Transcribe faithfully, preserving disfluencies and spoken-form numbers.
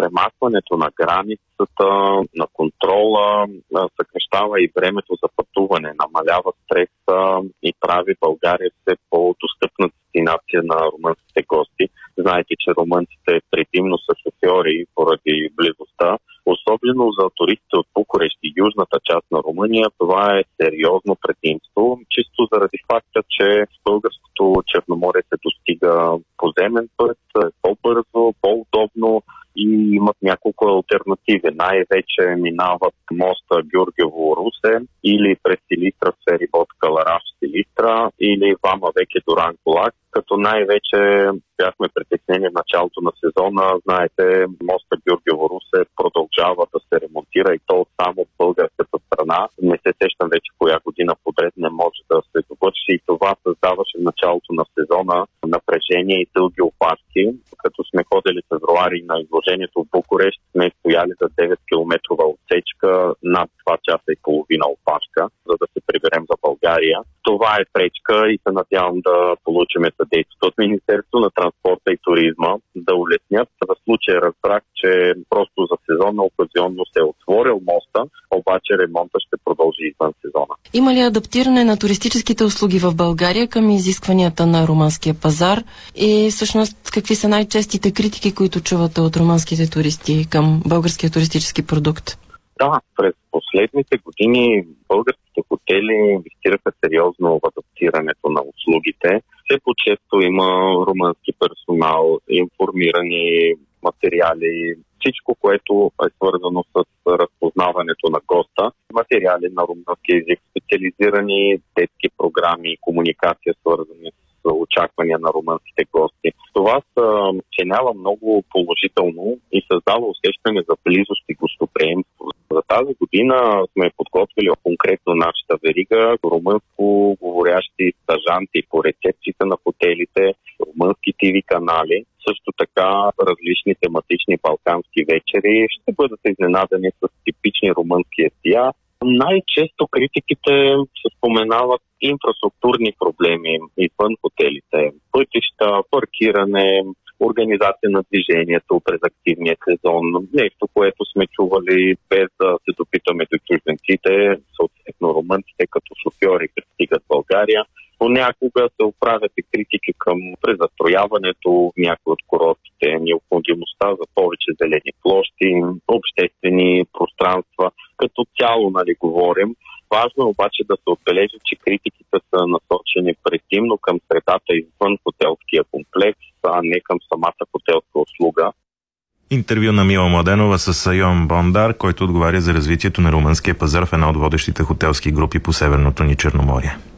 премахването на границата, на контрола, съкращава и времето за пътуване, намалява стреса и прави България все по-достъпна дестинация на румънските гости. Знаете, че румънците предимно са шофьори поради близостта. Особено за туристите от Букурещ и южната част на Румъния това е сериозно предимство, чисто заради факта, че българското Черноморие се достига поземен път, по-бързо, по-удобно и имат няколко алтернативи. Най-вече минават моста Гюргево-Русе или през Силистра с ферибот Калараш-Силистра или Вама Веке Дуран-Колак, като най-вече бяхме притеснени в началото на сезона. Знаете, моста Гюргево-Русе продължава да се ремонтира и то само от българската страна. Не се сещам вече коя година подред не може да се довърши и това създаваше в началото на сезона напрежение и дълги опашки. Като сме ходили в февруари на изложението в Букурещ, сме стояли за девет километрова отсечка над два часа и половина опашка, за да се приберем за България. Това е пречка и се надявам да получим съдействието от Министерството на транспорта и туризма да улеснят. В случая разбрах, че просто за сезона оказионно се е отворил моста, обаче ремонта ще продължи извън сезона. Има ли адаптиране на туристическите услуги в България към изискванията на румънския пазар и всъщност какви са най-честите критики, които чувате от румънските туристи към българския туристически продукт? Да, през последните години българските хотели инвестираха сериозно в адаптирането на услугите. Все по-често има румънски персонал, информирани материали, всичко, което е свързано с разпознаването на госта. Материали на румънски език, специализирани детски програми, комуникация, свързани с очаквания на румънските гости. Това се оценява много положително и създава усещане за близост и гостоприемство. За тази година сме подготвили конкретно нашата верига румънско говорящи стажанти по рецепциите на хотелите, румънски ТВ канали, също така различни тематични балкански вечери. Ще бъдат изненадани с типични румънски ястия. Най-често критиките се споменават инфраструктурни проблеми извън хотелите, пътища, паркиране, организация на движението през активния сезон. Нещо, което сме чували без да се допитаме до чужденците, съответно румънците като шофьори пристигат в България. Понякога се отправят и критики към презастрояването в някои от курортите, необходимостта за повече зелени площи, обществени пространства. Като цяло, нали, говорим. Важно е обаче да се отбележи, че критиките са насочени предимно към средата извън хотелския комплекс, а не към самата хотелска услуга. Интервю на Мила Младенова с Йоан Бондар, който отговаря за развитието на румънския пазар в една от водещите хотелски групи по Северното ни Черноморие.